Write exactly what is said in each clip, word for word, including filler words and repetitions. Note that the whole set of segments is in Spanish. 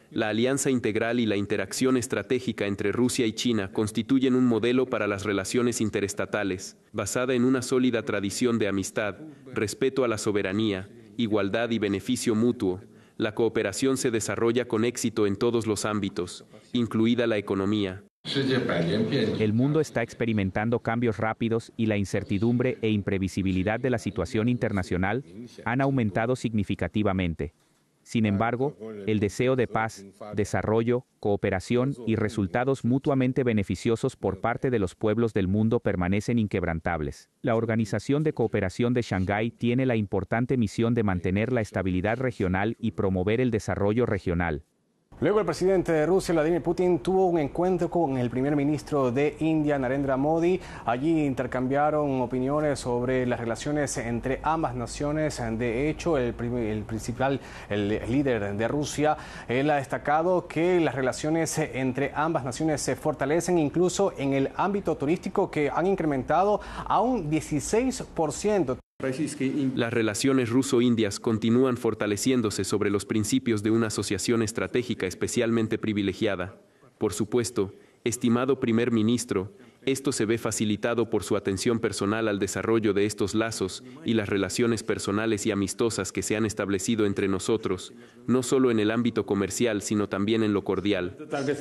La alianza integral y la interacción estratégica entre Rusia y China constituyen un modelo para las relaciones interestatales, basada en una sólida tradición de amistad, respeto a la soberanía, igualdad y beneficio mutuo. La cooperación se desarrolla con éxito en todos los ámbitos, incluida la economía. El mundo está experimentando cambios rápidos y la incertidumbre e imprevisibilidad de la situación internacional han aumentado significativamente. Sin embargo, el deseo de paz, desarrollo, cooperación y resultados mutuamente beneficiosos por parte de los pueblos del mundo permanecen inquebrantables. La Organización de Cooperación de Shanghái tiene la importante misión de mantener la estabilidad regional y promover el desarrollo regional. Luego el presidente de Rusia, Vladimir Putin, tuvo un encuentro con el primer ministro de India, Narendra Modi. Allí intercambiaron opiniones sobre las relaciones entre ambas naciones. De hecho, el, el principal, el líder de Rusia, él ha destacado que las relaciones entre ambas naciones se fortalecen, incluso en el ámbito turístico, que han incrementado a un dieciséis por ciento. Las relaciones ruso-indias continúan fortaleciéndose sobre los principios de una asociación estratégica especialmente privilegiada. Por supuesto, estimado primer ministro, esto se ve facilitado por su atención personal al desarrollo de estos lazos y las relaciones personales y amistosas que se han establecido entre nosotros, no solo en el ámbito comercial, sino también en lo cordial.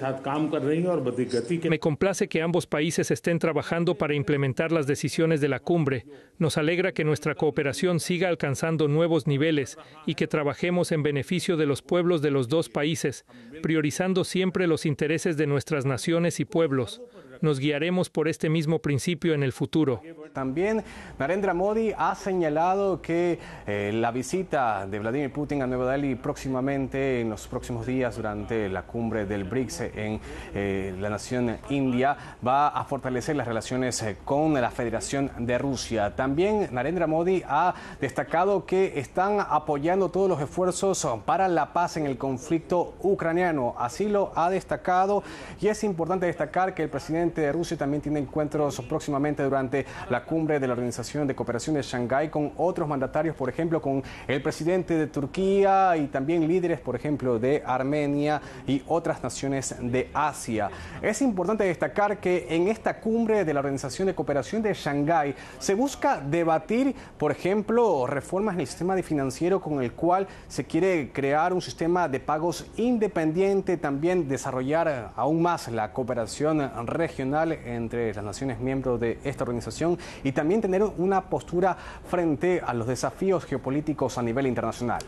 Me complace que ambos países estén trabajando para implementar las decisiones de la cumbre. Nos alegra que nuestra cooperación siga alcanzando nuevos niveles y que trabajemos en beneficio de los pueblos de los dos países, priorizando siempre los intereses de nuestras naciones y pueblos. Nos guiaremos por este mismo principio en el futuro. También Narendra Modi ha señalado que eh, la visita de Vladimir Putin a Nueva Delhi próximamente, en los próximos días, durante la cumbre del BRICS en eh, la nación India, va a fortalecer las relaciones eh, con la Federación de Rusia. También Narendra Modi ha destacado que están apoyando todos los esfuerzos para la paz en el conflicto ucraniano. Así lo ha destacado, y es importante destacar que el presidente de Rusia también tiene encuentros próximamente durante la cumbre de la Organización de Cooperación de Shanghái con otros mandatarios, por ejemplo, con el presidente de Turquía y también líderes, por ejemplo, de Armenia y otras naciones de Asia. Es importante destacar que en esta cumbre de la Organización de Cooperación de Shanghái se busca debatir, por ejemplo, reformas en el sistema financiero con el cual se quiere crear un sistema de pagos independiente, también desarrollar aún más la cooperación regional entre las naciones miembros de esta organización y también tener una postura frente a los desafíos geopolíticos a nivel internacional.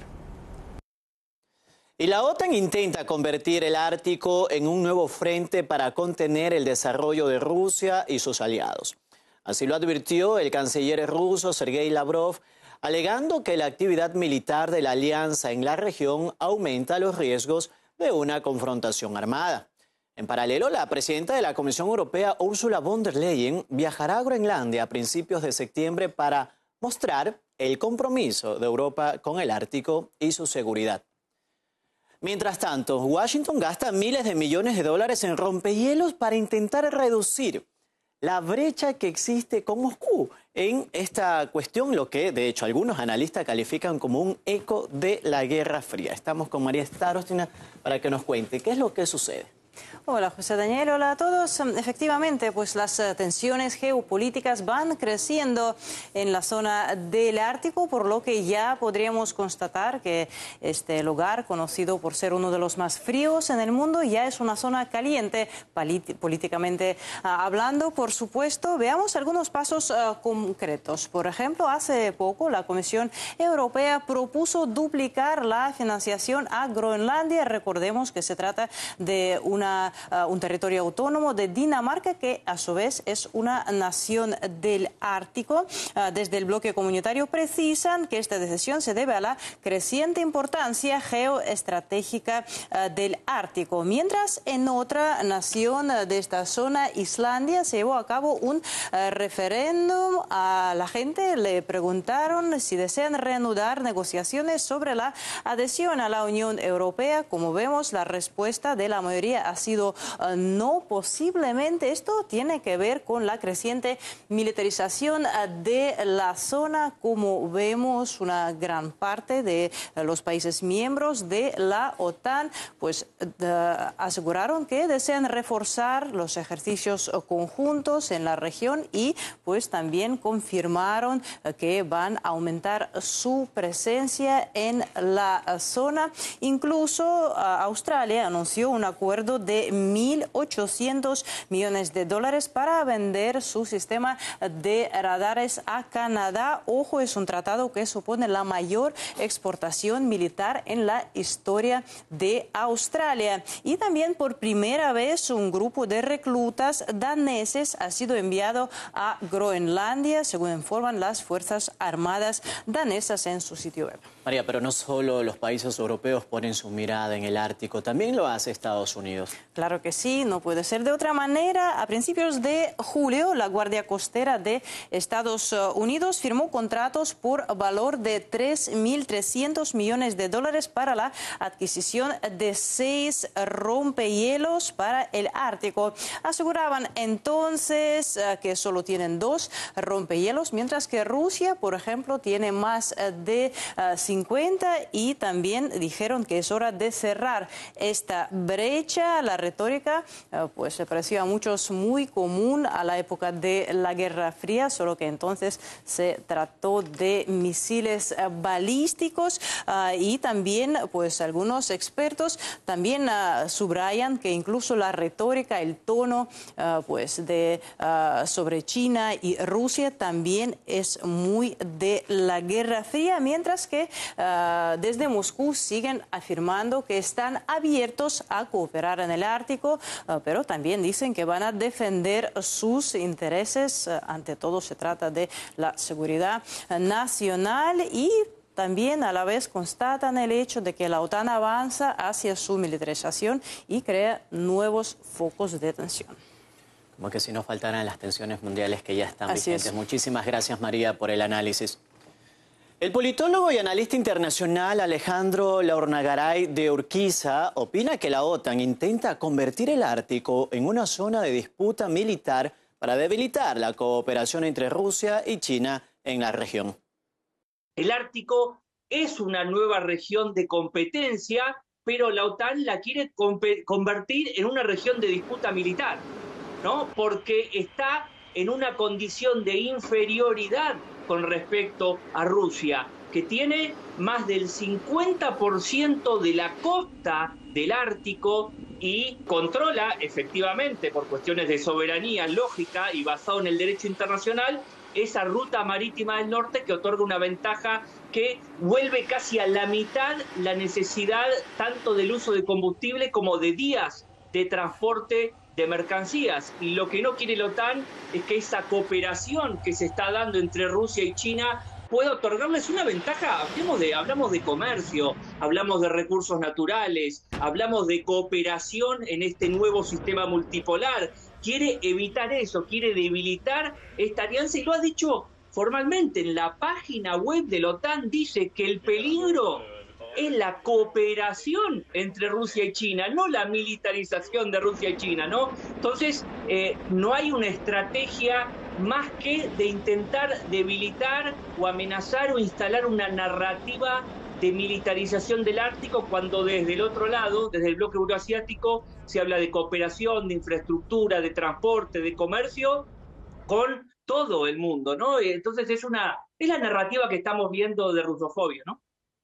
Y la OTAN intenta convertir el Ártico en un nuevo frente para contener el desarrollo de Rusia y sus aliados. Así lo advirtió el canciller ruso Sergei Lavrov, alegando que la actividad militar de la alianza en la región aumenta los riesgos de una confrontación armada. En paralelo, la presidenta de la Comisión Europea, Ursula von der Leyen, viajará a Groenlandia a principios de septiembre para mostrar el compromiso de Europa con el Ártico y su seguridad. Mientras tanto, Washington gasta miles de millones de dólares en rompehielos para intentar reducir la brecha que existe con Moscú en esta cuestión, lo que de hecho algunos analistas califican como un eco de la Guerra Fría. Estamos con María Starostina para que nos cuente qué es lo que sucede. Hola José Daniel, hola a todos. Efectivamente, pues las tensiones geopolíticas van creciendo en la zona del Ártico, por lo que ya podríamos constatar que este lugar, conocido por ser uno de los más fríos en el mundo, ya es una zona caliente políticamente uh, hablando. Por supuesto, veamos algunos pasos uh, concretos. Por ejemplo, hace poco la Comisión Europea propuso duplicar la financiación a Groenlandia. Recordemos que se trata de una Uh, un territorio autónomo de Dinamarca, que a su vez es una nación del Ártico. Uh, desde el bloque comunitario precisan que esta decisión se debe a la creciente importancia geoestratégica uh, del Ártico. Mientras en otra nación uh, de esta zona, Islandia, se llevó a cabo un uh, referéndum. A la gente le preguntaron si desean reanudar negociaciones sobre la adhesión a la Unión Europea. Como vemos, la respuesta de la mayoría ha sido uh, no. Posiblemente esto tiene que ver con la creciente militarización uh, de la zona. Como vemos, una gran parte de uh, los países miembros de la OTAN pues uh, aseguraron que desean reforzar los ejercicios uh, conjuntos en la región y pues también confirmaron uh, que van a aumentar su presencia en la uh, zona. Incluso uh, Australia anunció un acuerdo de mil ochocientos millones de dólares para vender su sistema de radares a Canadá. Ojo, es un tratado que supone la mayor exportación militar en la historia de Australia. Y también por primera vez un grupo de reclutas daneses ha sido enviado a Groenlandia, según informan las Fuerzas Armadas danesas en su sitio web. María, pero no solo los países europeos ponen su mirada en el Ártico, también lo hace Estados Unidos. Claro que sí, no puede ser de otra manera. A principios de julio, la Guardia Costera de Estados Unidos firmó contratos por valor de tres mil trescientos millones de dólares para la adquisición de seis rompehielos para el Ártico. Aseguraban entonces uh, que solo tienen dos rompehielos, mientras que Rusia, por ejemplo, tiene más uh, de uh, cincuenta, y también dijeron que es hora de cerrar esta brecha. La retórica uh, pues se pareció a muchos muy común a la época de la Guerra Fría, solo que entonces se trató de misiles uh, balísticos uh, y también pues algunos expertos también uh, subrayan que incluso la retórica, el tono uh, pues de uh, sobre China y Rusia también es muy de la Guerra Fría, mientras que uh, desde Moscú siguen afirmando que están abiertos a cooperar en el Ártico, uh, pero también dicen que van a defender sus intereses. Uh, ante todo se trata de la seguridad uh, nacional, y también a la vez constatan el hecho de que la OTAN avanza hacia su militarización y crea nuevos focos de tensión. Como que si no faltaran las tensiones mundiales que ya están Así vigentes. es. Muchísimas gracias, María, por el análisis. El politólogo y analista internacional Alejandro Laurnagaray de Urquiza opina que la OTAN intenta convertir el Ártico en una zona de disputa militar para debilitar la cooperación entre Rusia y China en la región. El Ártico es una nueva región de competencia, pero la OTAN la quiere convertir en una región de disputa militar, ¿no? Porque está en una condición de inferioridad con respecto a Rusia, que tiene más del cincuenta por ciento de la costa del Ártico y controla efectivamente, por cuestiones de soberanía lógica y basado en el derecho internacional, esa ruta marítima del norte que otorga una ventaja que vuelve casi a la mitad la necesidad tanto del uso de combustible como de días de transporte de mercancías. Y lo que no quiere la OTAN es que esa cooperación que se está dando entre Rusia y China pueda otorgarles una ventaja. Hablamos de, hablamos de comercio, hablamos de recursos naturales, hablamos de cooperación en este nuevo sistema multipolar. Quiere evitar eso, quiere debilitar esta alianza, y lo ha dicho formalmente en la página web de la OTAN. Dice que el peligro es la cooperación entre Rusia y China, no la militarización de Rusia y China, ¿no? Entonces, eh, no hay una estrategia más que de intentar debilitar o amenazar o instalar una narrativa de militarización del Ártico, cuando desde el otro lado, desde el bloque euroasiático, se habla de cooperación, de infraestructura, de transporte, de comercio con todo el mundo, ¿no? Entonces es una es la narrativa que estamos viendo de rusofobia, ¿no?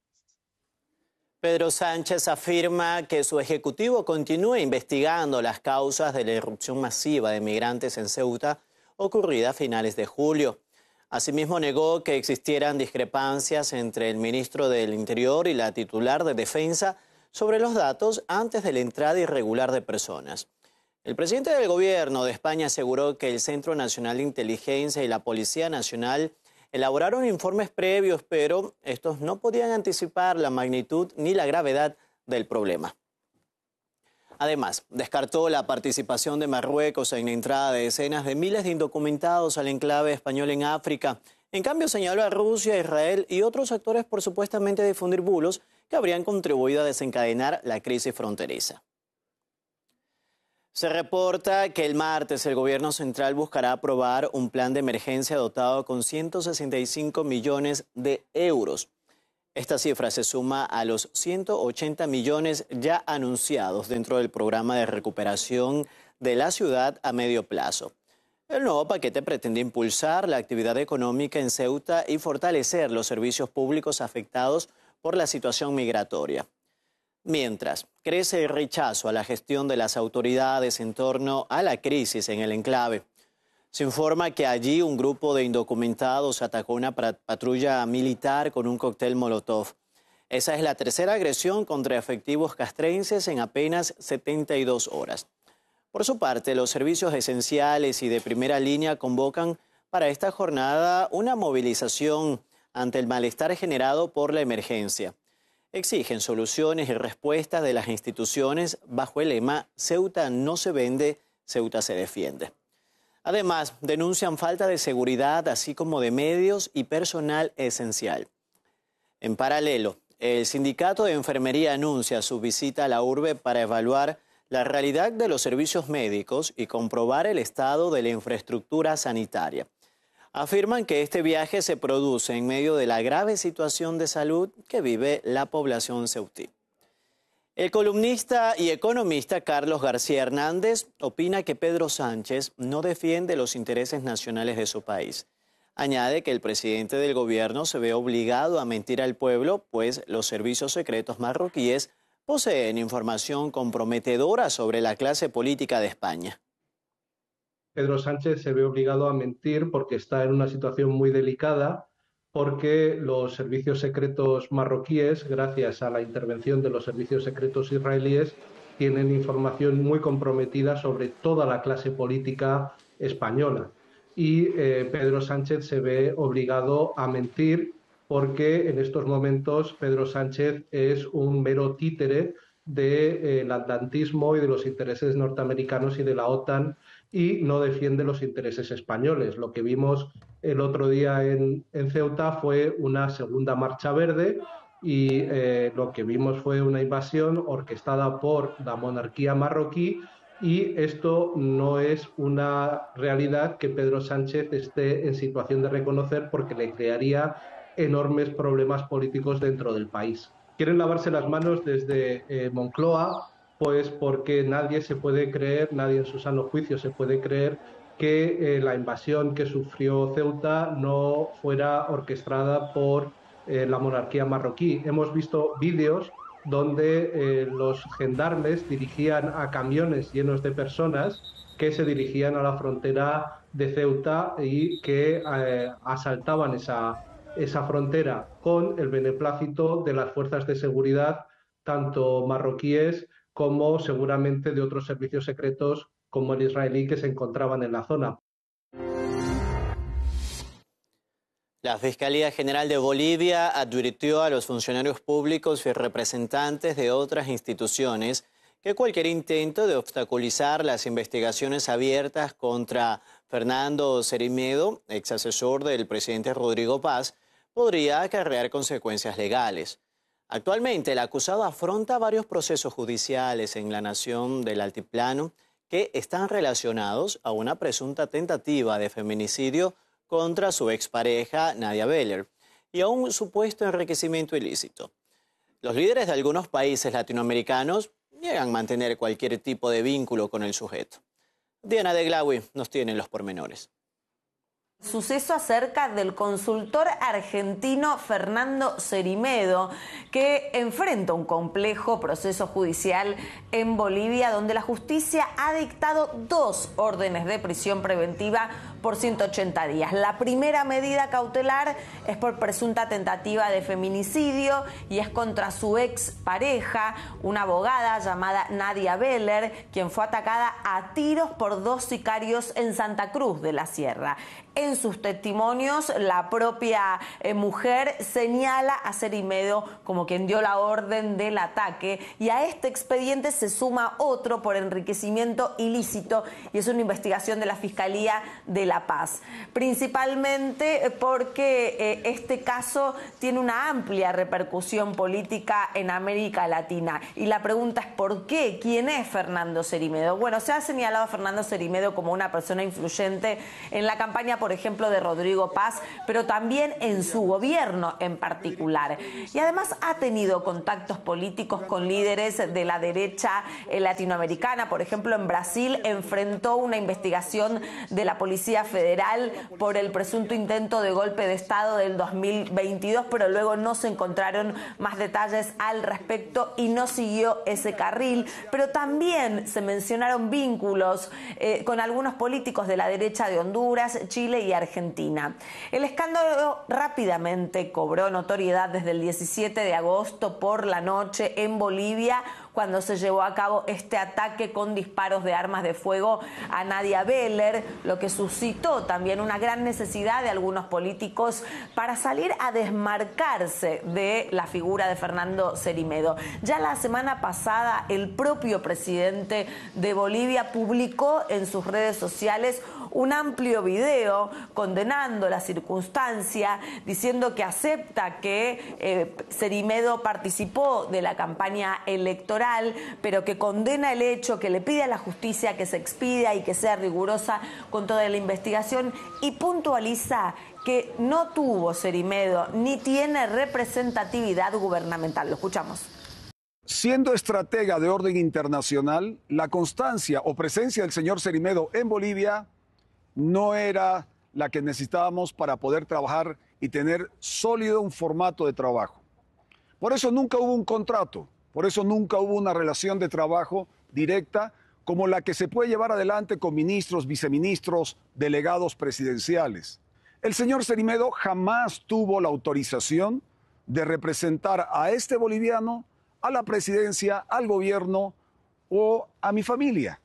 Pedro Sánchez afirma que su ejecutivo continúa investigando las causas de la irrupción masiva de migrantes en Ceuta ocurrida a finales de julio. Asimismo, negó que existieran discrepancias entre el ministro del Interior y la titular de Defensa sobre los datos antes de la entrada irregular de personas. El presidente del gobierno de España aseguró que el Centro Nacional de Inteligencia y la Policía Nacional elaboraron informes previos, pero estos no podían anticipar la magnitud ni la gravedad del problema. Además, descartó la participación de Marruecos en la entrada de decenas de miles de indocumentados al enclave español en África. En cambio, señaló a Rusia, Israel y otros actores por supuestamente difundir bulos que habrían contribuido a desencadenar la crisis fronteriza. Se reporta que el martes el gobierno central buscará aprobar un plan de emergencia dotado con ciento sesenta y cinco millones de euros. Esta cifra se suma a los ciento ochenta millones ya anunciados dentro del programa de recuperación de la ciudad a medio plazo. El nuevo paquete pretende impulsar la actividad económica en Ceuta y fortalecer los servicios públicos afectados por la situación migratoria. Mientras crece el rechazo a la gestión de las autoridades en torno a la crisis en el enclave. Se informa que allí un grupo de indocumentados atacó una patrulla militar con un cóctel molotov. Esa es la tercera agresión contra efectivos castrenses en apenas setenta y dos horas. Por su parte, los servicios esenciales y de primera línea convocan para esta jornada una movilización ante el malestar generado por la emergencia. Exigen soluciones y respuestas de las instituciones bajo el lema Ceuta no se vende, Ceuta se defiende. Además, denuncian falta de seguridad, así como de medios y personal esencial. En paralelo, el sindicato de enfermería anuncia su visita a la urbe para evaluar la realidad de los servicios médicos y comprobar el estado de la infraestructura sanitaria. Afirman que este viaje se produce en medio de la grave situación de salud que vive la población ceutí. El columnista y economista Carlos García Hernández opina que Pedro Sánchez no defiende los intereses nacionales de su país. Añade que el presidente del gobierno se ve obligado a mentir al pueblo, pues los servicios secretos marroquíes poseen información comprometedora sobre la clase política de España. Pedro Sánchez se ve obligado a mentir porque está en una situación muy delicada, porque los servicios secretos marroquíes, gracias a la intervención de los servicios secretos israelíes, tienen información muy comprometida sobre toda la clase política española. Y eh, Pedro Sánchez se ve obligado a mentir porque en estos momentos Pedro Sánchez es un mero títere del atlantismo y de los intereses norteamericanos y de la OTAN, y no defiende los intereses españoles. Lo que vimos el otro día en, en Ceuta fue una segunda marcha verde y eh, lo que vimos fue una invasión orquestada por la monarquía marroquí, y esto no es una realidad que Pedro Sánchez esté en situación de reconocer, porque le crearía enormes problemas políticos dentro del país. Quieren lavarse las manos desde eh, Moncloa, pues porque nadie se puede creer, nadie en su sano juicio se puede creer que eh, la invasión que sufrió Ceuta no fuera orquestada por eh, la monarquía marroquí. Hemos visto vídeos donde eh, los gendarmes dirigían a camiones llenos de personas que se dirigían a la frontera de Ceuta y que eh, asaltaban esa, esa frontera con el beneplácito de las fuerzas de seguridad, tanto marroquíes como seguramente de otros servicios secretos como el israelí, que se encontraban en la zona. La Fiscalía General de Bolivia advirtió a los funcionarios públicos y representantes de otras instituciones que cualquier intento de obstaculizar las investigaciones abiertas contra Fernando Cerimedo, ex asesor del presidente Rodrigo Paz, podría acarrear consecuencias legales. Actualmente, el acusado afronta varios procesos judiciales en la nación del Altiplano que están relacionados a una presunta tentativa de feminicidio contra su expareja Nadia Beller y a un supuesto enriquecimiento ilícito. Los líderes de algunos países latinoamericanos niegan mantener cualquier tipo de vínculo con el sujeto. Diana de Glawi nos tiene los pormenores. Suceso acerca del consultor argentino Fernando Cerimedo, que enfrenta un complejo proceso judicial en Bolivia, donde la justicia ha dictado dos órdenes de prisión preventiva por ciento ochenta días. La primera medida cautelar es por presunta tentativa de feminicidio y es contra su ex pareja, una abogada llamada Nadia Beller, quien fue atacada a tiros por dos sicarios en Santa Cruz de la Sierra. En En sus testimonios, la propia eh, mujer señala a Cerimedo como quien dio la orden del ataque, y a este expediente se suma otro por enriquecimiento ilícito, y es una investigación de la Fiscalía de La Paz. Principalmente porque eh, este caso tiene una amplia repercusión política en América Latina. Y la pregunta es ¿por qué? ¿Quién es Fernando Cerimedo? Bueno, se ha señalado a Fernando Cerimedo como una persona influyente en la campaña, por ejemplo, de Rodrigo Paz, pero también en su gobierno en particular. Y además ha tenido contactos políticos con líderes de la derecha eh, latinoamericana. Por ejemplo, en Brasil enfrentó una investigación de la Policía Federal por el presunto intento de golpe de Estado del dos mil veintidós, pero luego no se encontraron más detalles al respecto y no siguió ese carril. Pero también se mencionaron vínculos eh, con algunos políticos de la derecha de Honduras, Chile y Argentina. El escándalo rápidamente cobró notoriedad desde el diecisiete de agosto por la noche en Bolivia, cuando se llevó a cabo este ataque con disparos de armas de fuego a Nadia Beller, lo que suscitó también una gran necesidad de algunos políticos para salir a desmarcarse de la figura de Fernando Cerimedo. Ya la semana pasada, el propio presidente de Bolivia publicó en sus redes sociales un amplio video condenando la circunstancia, diciendo que acepta que eh, Cerimedo participó de la campaña electoral, pero que condena el hecho, que le pide a la justicia que se expida y que sea rigurosa con toda la investigación, y puntualiza que no tuvo Cerimedo ni tiene representatividad gubernamental. Lo escuchamos. Siendo estratega de orden internacional, la constancia o presencia del señor Cerimedo en Bolivia no era la que necesitábamos para poder trabajar y tener sólido un formato de trabajo. Por eso nunca hubo un contrato, por eso nunca hubo una relación de trabajo directa como la que se puede llevar adelante con ministros, viceministros, delegados presidenciales. El señor Cerimedo jamás tuvo la autorización de representar a este boliviano, a la presidencia, al gobierno o a mi familia.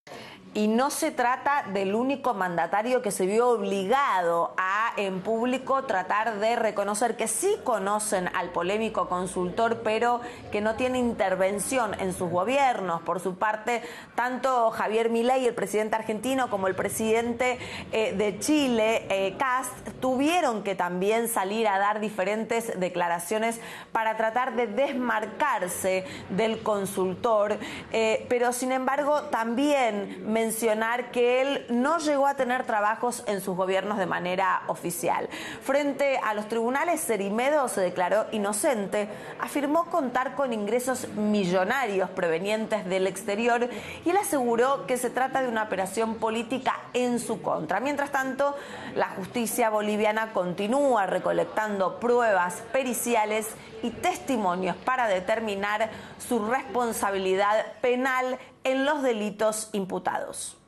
Y no se trata del único mandatario que se vio obligado a, en público, tratar de reconocer que sí conocen al polémico consultor, pero que no tiene intervención en sus gobiernos. Por su parte, tanto Javier Milei, el presidente argentino, como el presidente eh, de Chile, eh, Kast, tuvieron que también salir a dar diferentes declaraciones para tratar de desmarcarse del consultor, eh, pero sin embargo también mencionar que él no llegó a tener trabajos en sus gobiernos de manera oficial. Frente a los tribunales, Cerimedo se declaró inocente, afirmó contar con ingresos millonarios provenientes del exterior y él aseguró que se trata de una operación política en su contra. Mientras tanto, la justicia boliviana continúa recolectando pruebas periciales y testimonios para determinar su responsabilidad penal en los delitos imputados.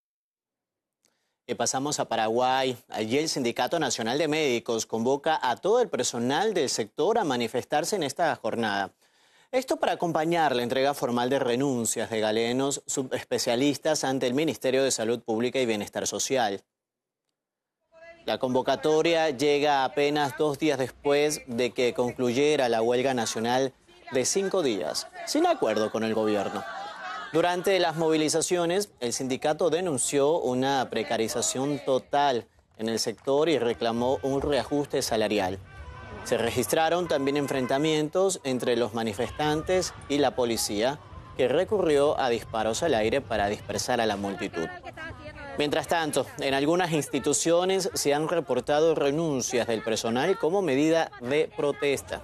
Y pasamos a Paraguay. Allí el Sindicato Nacional de Médicos convoca a todo el personal del sector a manifestarse en esta jornada. Esto para acompañar la entrega formal de renuncias de galenos subespecialistas ante el Ministerio de Salud Pública y Bienestar Social. La convocatoria llega apenas dos días después de que concluyera la huelga nacional de cinco días, sin acuerdo con el gobierno. Durante las movilizaciones, el sindicato denunció una precarización total en el sector y reclamó un reajuste salarial. Se registraron también enfrentamientos entre los manifestantes y la policía, que recurrió a disparos al aire para dispersar a la multitud. Mientras tanto, en algunas instituciones se han reportado renuncias del personal como medida de protesta.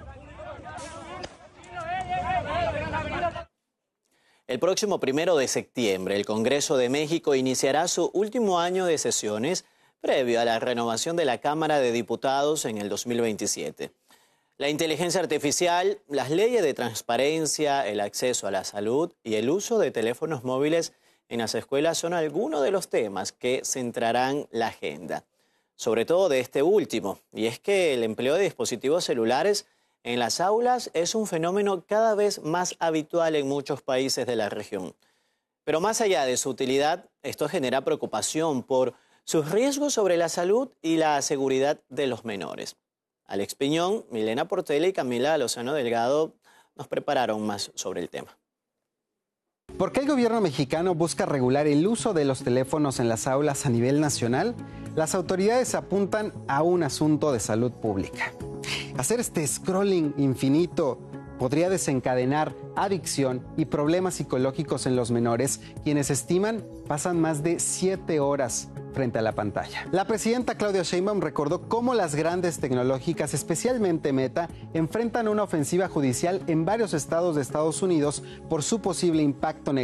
El próximo primero de septiembre, el Congreso de México iniciará su último año de sesiones previo a la renovación de la Cámara de Diputados en el dos mil veintisiete. La inteligencia artificial, las leyes de transparencia, el acceso a la salud y el uso de teléfonos móviles en las escuelas son algunos de los temas que centrarán la agenda. Sobre todo de este último, y es que el empleo de dispositivos celulares en las aulas es un fenómeno cada vez más habitual en muchos países de la región. Pero más allá de su utilidad, esto genera preocupación por sus riesgos sobre la salud y la seguridad de los menores. Alex Piñón, Milena Portela y Camila Lozano Delgado nos prepararon más sobre el tema. ¿Por qué el gobierno mexicano busca regular el uso de los teléfonos en las aulas a nivel nacional? Las autoridades apuntan a un asunto de salud pública. Hacer este scrolling infinito podría desencadenar adicción y problemas psicológicos en los menores, quienes estiman pasan más de siete horas frente a la pantalla. La presidenta Claudia Sheinbaum recordó cómo las grandes tecnológicas, especialmente Meta, enfrentan una ofensiva judicial en varios estados de Estados Unidos por su posible impacto negativo